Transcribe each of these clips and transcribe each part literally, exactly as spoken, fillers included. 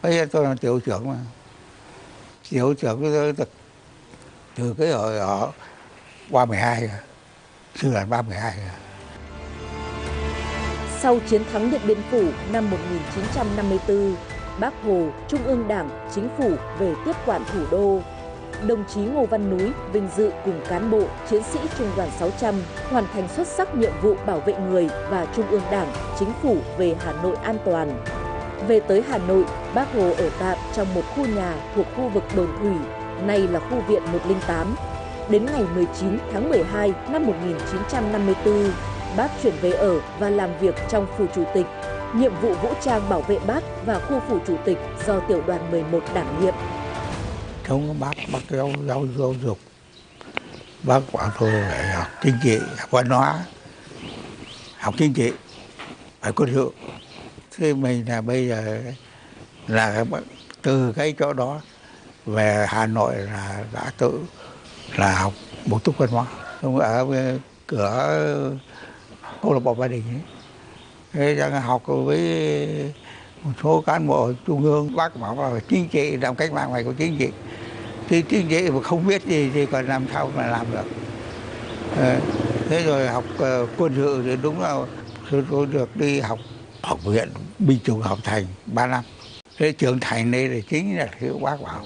Bây tôi là tiểu trưởng mà. Tiểu trưởng tôi từ, từ cái hồi ở ba mười hai, sư đoàn ba mười hai. Sau chiến thắng Điện Biên Phủ năm một nghìn chín trăm năm mươi tư, Bác Hồ, Trung ương Đảng, Chính phủ về tiếp quản thủ đô. Đồng chí Ngô Văn Núi vinh dự cùng cán bộ, chiến sĩ Trung đoàn sáu trăm hoàn thành xuất sắc nhiệm vụ bảo vệ người và Trung ương Đảng, Chính phủ về Hà Nội an toàn. Về tới Hà Nội, Bác Hồ ở tạm trong một khu nhà thuộc khu vực Đồn Thủy, nay là khu viện một không tám. Đến ngày mười chín tháng mười hai năm một nghìn chín trăm năm mươi tư, Bác chuyển về ở và làm việc trong phủ chủ tịch. Nhiệm vụ vũ trang bảo vệ Bác và khu phủ chủ tịch do tiểu đoàn mười một đảm nhiệm. Không, bác bác giáo giáo giáo dục, bác bảo tôi phải học chính trị, học văn hóa, học chính trị, phải quân sự. Thế mình là bây giờ là từ cái chỗ đó về Hà Nội là đã tự là học bổ túc văn hóa. Không ở cửa câu lạc bộ Ba Đình ấy. Thế đang học với một số cán bộ trung ương, bác bảo là chính trị, làm cách mạng này có chính trị. Thì chính trị mà không biết gì thì còn làm sao mà làm được. Thế rồi học uh, quân sự thì đúng là tôi được đi học học viện binh chủng học thành ba năm. Thế trưởng thành đây là chính là thứ bác bảo.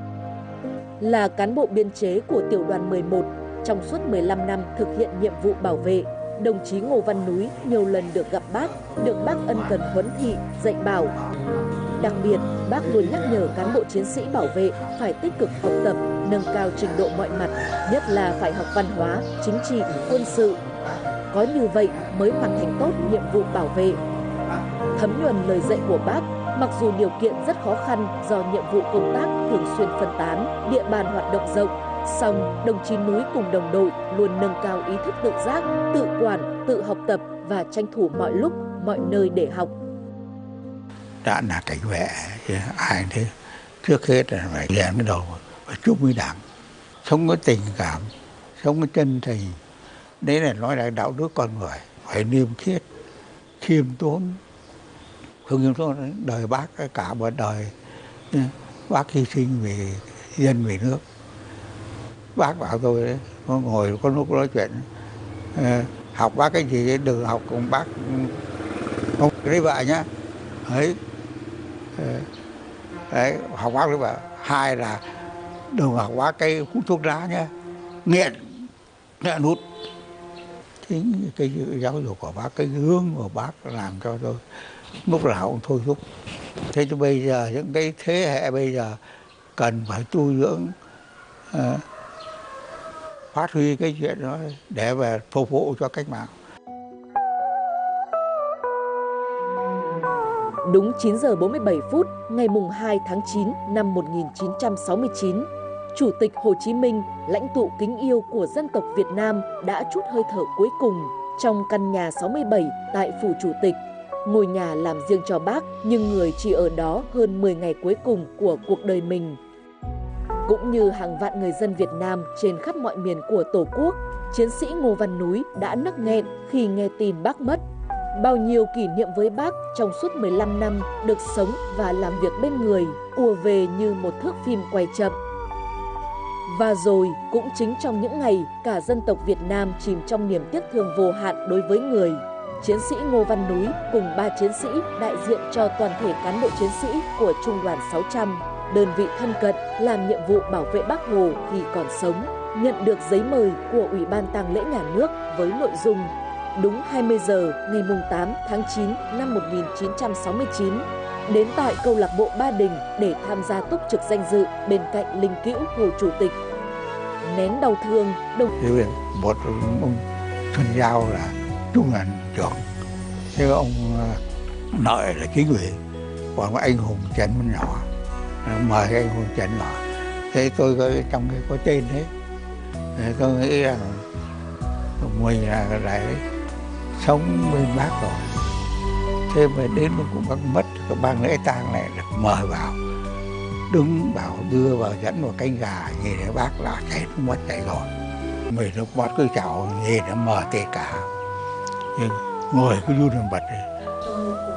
Là cán bộ biên chế của tiểu đoàn mười một, trong suốt mười lăm năm thực hiện nhiệm vụ bảo vệ, đồng chí Ngô Văn Núi nhiều lần được gặp Bác, được Bác ân cần huấn thị, dạy bảo. Đặc biệt, Bác luôn nhắc nhở cán bộ chiến sĩ bảo vệ phải tích cực học tập, nâng cao trình độ mọi mặt, nhất là phải học văn hóa, chính trị, quân sự. Có như vậy mới hoàn thành tốt nhiệm vụ bảo vệ. Thấm nhuần lời dạy của Bác, mặc dù điều kiện rất khó khăn do nhiệm vụ công tác thường xuyên phân tán, địa bàn hoạt động rộng, song đồng chí Núi cùng đồng đội luôn nâng cao ý thức tự giác, tự quản, tự học tập và tranh thủ mọi lúc, mọi nơi để học. Đã là cảnh vệ, ai thế? Trước hết là phải lên cái đầu, phải chúc với Đảng, sống có tình cảm, sống có chân thành. Đấy là nói là đạo đức con người, phải liêm khiết, khiêm tốn. Không khiêm tốn, đời Bác cả một đời, Bác hy sinh vì dân vì nước. Bác bảo tôi đấy, ngồi có lúc nói chuyện, học Bác cái gì đừng học cùng Bác, không lấy vợ nhá. Đấy. Đấy, học Bác lấy vợ. Hai là đừng học Bác cái hút thuốc lá nhá, nghiện, nghiện hút. Chính cái giáo dục của Bác, cái hướng của Bác làm cho tôi lúc nào cũng thôi thúc. Thế cho bây giờ những cái thế hệ bây giờ cần phải tu dưỡng, uh, phát huy cái chuyện đó để về phục vụ cho cách mạng. Đúng chín giờ bốn mươi bảy phút ngày mùng hai tháng chín năm một nghìn chín trăm sáu mươi chín, Chủ tịch Hồ Chí Minh, lãnh tụ kính yêu của dân tộc Việt Nam đã trút hơi thở cuối cùng trong căn nhà sáu mươi bảy tại phủ Chủ tịch. Ngôi nhà làm riêng cho Bác nhưng người chỉ ở đó hơn mười ngày cuối cùng của cuộc đời mình. Cũng như hàng vạn người dân Việt Nam trên khắp mọi miền của Tổ quốc, chiến sĩ Ngô Văn Núi đã nấc nghẹn khi nghe tin Bác mất. Bao nhiêu kỷ niệm với Bác trong suốt mười lăm năm được sống và làm việc bên người ùa về như một thước phim quay chậm. Và rồi cũng chính trong những ngày cả dân tộc Việt Nam chìm trong niềm tiếc thương vô hạn đối với người, chiến sĩ Ngô Văn Núi cùng ba chiến sĩ đại diện cho toàn thể cán bộ chiến sĩ của Trung đoàn sáu trăm, đơn vị thân cận làm nhiệm vụ bảo vệ Bác Hồ khi còn sống, nhận được giấy mời của Ủy ban Tang lễ Nhà nước với nội dung đúng hai mươi giờ ngày tám tháng chín năm một nghìn chín trăm sáu mươi chín, đến tại câu lạc bộ Ba Đình để tham gia túc trực danh dự bên cạnh linh cữu Hồ Chủ tịch. Nén đau thương, đồng một ông Xuân Giao là trung đoàn trưởng, thế ông Lợi là chính ủy, còn anh Hùng Trần nhỏ, mời anh Hùng Trần nhỏ. Thế tôi có trong cái có tên đấy, tôi nghĩ rằng mình là lại sống bên Bác rồi. Thế mà đến lúc cũng bác mất, cái ban lễ tang này được mời vào, đứng bảo đưa vào dẫn vào cánh gà, nhìn thấy Bác là chảy nước mắt chảy rồi. Mình lúc mắt cứ chào nhìn nó mờ tê cả, nhưng ngồi cứ run lên bật đi.